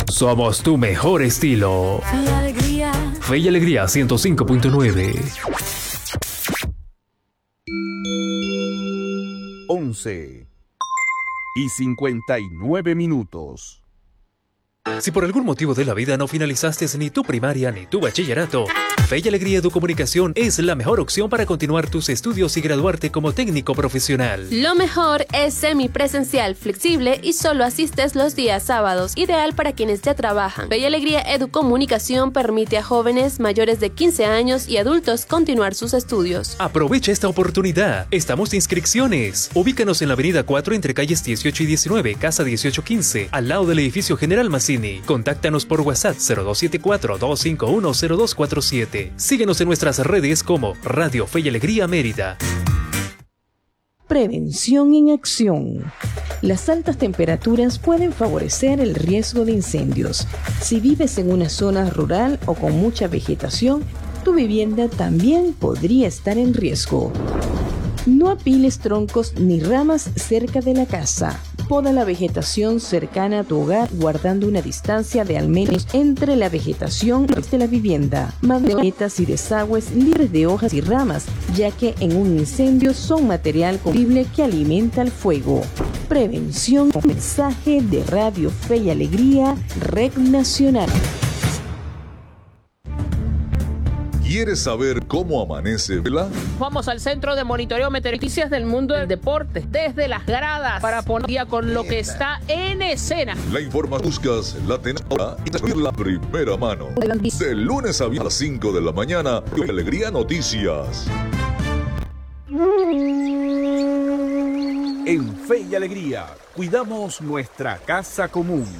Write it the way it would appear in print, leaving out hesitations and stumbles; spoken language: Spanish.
Somos tu mejor estilo. Fe y alegría. Fe y Alegría 105.9. 11:59. Si por algún motivo de la vida no finalizaste ni tu primaria ni tu bachillerato, Fe y Alegría Educomunicación es la mejor opción para continuar tus estudios y graduarte como técnico profesional. Lo mejor es semipresencial, flexible y solo asistes los días sábados, ideal para quienes ya trabajan. Fe y Alegría Educomunicación permite a jóvenes mayores de 15 años y adultos continuar sus estudios. Aprovecha esta oportunidad. Estamos de inscripciones. Ubícanos en la avenida 4 entre calles 18 y 19, casa 1815, al lado del edificio General Mazzini. Contáctanos por WhatsApp 0274-251-0247. Síguenos en nuestras redes como Radio Fe y Alegría Mérida. Prevención en acción. Las altas temperaturas pueden favorecer el riesgo de incendios. Si vives en una zona rural o con mucha vegetación, tu vivienda también podría estar en riesgo. No apiles troncos ni ramas cerca de la casa. Poda la vegetación cercana a tu hogar guardando una distancia de al menos entre la vegetación y de la vivienda. Macetas y desagües libres de hojas y ramas, ya que en un incendio son material combustible que alimenta el fuego. Prevención, mensaje de Radio Fe y Alegría, Red Nacional. ¿Quieres saber cómo amanece Vela? Vamos al Centro de Monitoreo Meteorológicas del Mundo del Deporte, desde las gradas, para poner día con lo que está en escena. La información buscas, la tenés ahora y te la primera mano. De lunes a viernes a las 5 de la mañana, Alegría Noticias. En Fe y Alegría, cuidamos nuestra casa común.